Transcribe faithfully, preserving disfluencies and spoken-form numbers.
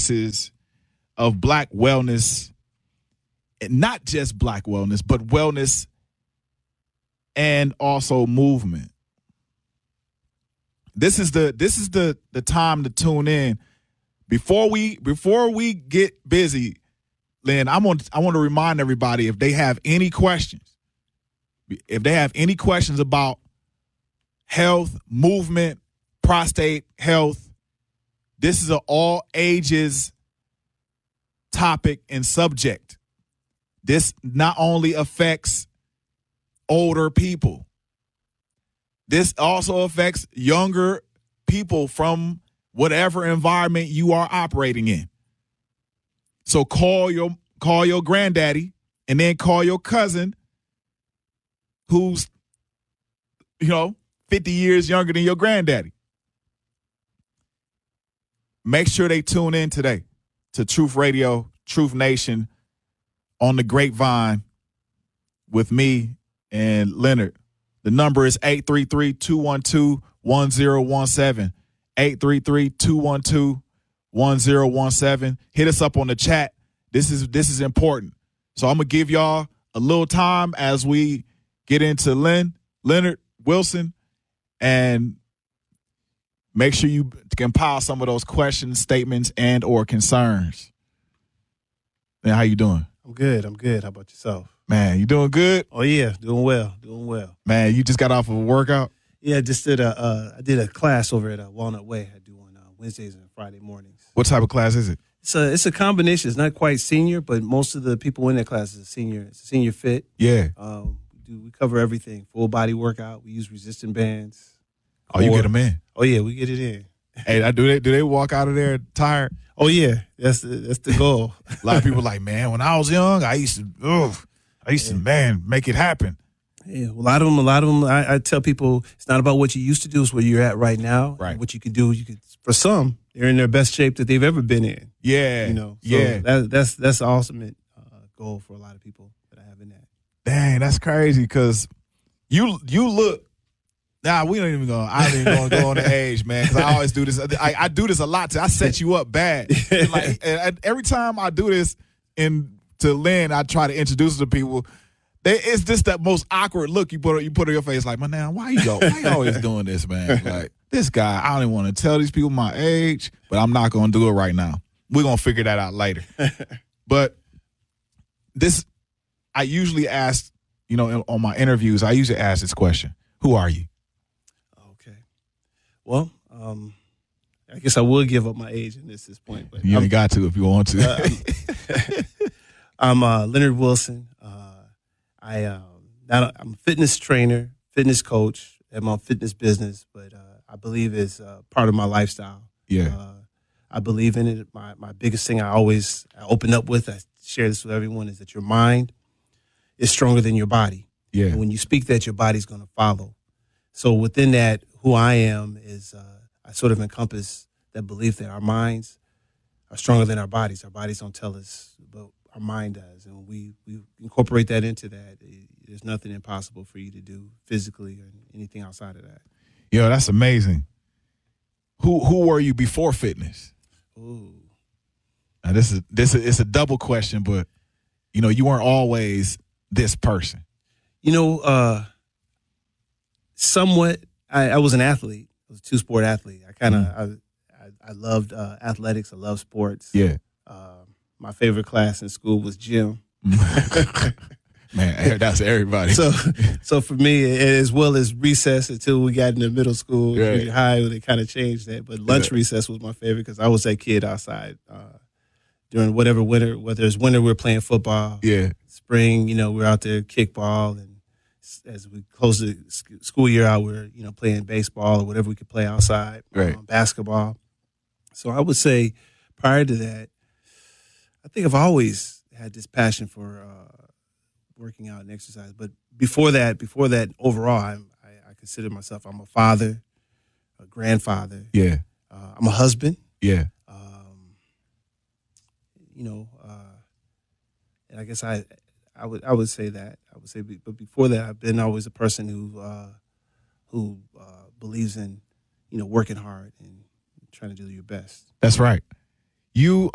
faces of Black wellness, and not just Black wellness, but wellness and also movement. This is the this is the the time to tune in. Before we before we get busy, Lynn, I'm on I want to remind everybody, if they have any questions, if they have any questions about health, movement, prostate health, this is an all ages topic and subject. This not only affects older people, this also affects younger people from whatever environment you are operating in. So call your call your granddaddy, and then call your cousin who's, you know, fifty years younger than your granddaddy. Make sure they tune in today to Truth Radio, Truth Nation on the Grapevine with me and Leonard. The number is eight three three, two one two, one zero one seven. eight three three, two one two, one zero one seven. Hit us up on the chat. This is this is important. So I'm going to give y'all a little time as we get into Lynn, Leonard Wilson, and make sure you compile some of those questions, statements, and or concerns. Man, how you doing? I'm good. I'm good. How about yourself? Man, you doing good? Oh, yeah. Doing well. Doing well. Man, you just got off of a workout? Yeah, I just did a uh, I did a class over at uh, Walnut Way. I do on uh, Wednesdays and Friday mornings. What type of class is it? It's a it's a combination. It's not quite senior, but most of the people in that class is a senior. It's a senior fit. Yeah. Um, we do we cover everything. Full body workout. We use resistant bands. Oh, you get them in? Oh yeah, we get it in. Hey, I do they do they walk out of there tired? Oh yeah, that's the, that's the goal. A lot of people are like, man, when I was young, I used to, ugh, I used to, man, make it happen. Yeah, a lot of them. A lot of them. I, I tell people it's not about what you used to do; it's where you're at right now. Right. What you could do. You could. For some, they're in their best shape that they've ever been in. Yeah. You know. So yeah. That, that's that's the ultimate uh, goal for a lot of people that I have in that. Dang, that's crazy because you you look. Nah, we don't even go. I don't even go on the age, man, because I always do this. I, I do this a lot. Too. I set you up bad. Like and every time I do this, in to Lynn, I try to introduce to people. They, it's just that most awkward look you put you put on your face, like, man, now why you go? Why you always doing this, man? Like this guy, I don't even want to tell these people my age, but I'm not going to do it right now. We're going to figure that out later. But this, I usually ask, you know, on my interviews, I usually ask this question: who are you? Okay. Well, um, I guess I will give up my age in this this point, but you I'm, ain't got to if you want to. uh, I'm, I'm uh, Leonard Wilson. Uh, I um, not a, I'm a fitness trainer, fitness coach, and my fitness business, but uh, I believe it's uh, part of my lifestyle. Yeah. Uh, I believe in it. My my biggest thing I always I open up with, I share this with everyone, is that your mind is stronger than your body. Yeah. And when you speak that, your body's going to follow. So within that, who I am is uh, I sort of encompass that belief that our minds are stronger than our bodies. Our bodies don't tell us, but our mind does. And when we, we incorporate that into that, it, there's nothing impossible for you to do physically or anything outside of that. Yo, that's amazing. Who who were you before fitness? Ooh. Now this is this is it's a double question, but you know, you weren't always this person. You know, uh, somewhat. I, I was an athlete. I was a two sport athlete. I kind of mm. I, I I loved uh, athletics. I love sports. Yeah. Uh, my favorite class in school was gym. Man, that's everybody. So, so for me, as well as recess until we got into middle school, right. junior high, they kind of changed that. But lunch yeah. recess was my favorite because I was that kid outside uh, during whatever winter, whether it's winter, we we're playing football. Yeah. Spring, you know, we're out there kickball, and as we close the school year out, we're you know playing baseball or whatever we could play outside, right. um, basketball. So I would say, prior to that, I think I've always had this passion for uh, working out and exercise. But before that, before that, overall, I, I, I consider myself, I'm a father, a grandfather. Yeah. Uh, I'm a husband. Yeah. Um, you know, uh, and I guess I, I would, I would say that. I would say, but before that, I've been always a person who, uh, who uh, believes in, you know, working hard and trying to do your best. That's right. You